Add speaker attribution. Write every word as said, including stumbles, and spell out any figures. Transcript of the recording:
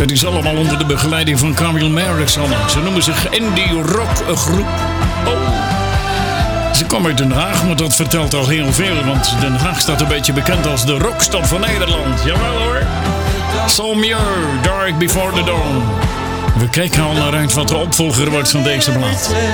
Speaker 1: Dat is allemaal onder de begeleiding van Camille Merrickson. Ze noemen zich Indie Rock Groep. Oh. Ze komen uit Den Haag, maar dat vertelt al heel veel. Want Den Haag staat een beetje bekend als de rockstad van Nederland. Jawel hoor. Saul Muir, Dark Before the Dawn. We kijken al naar uit wat de opvolger wordt van deze plaat.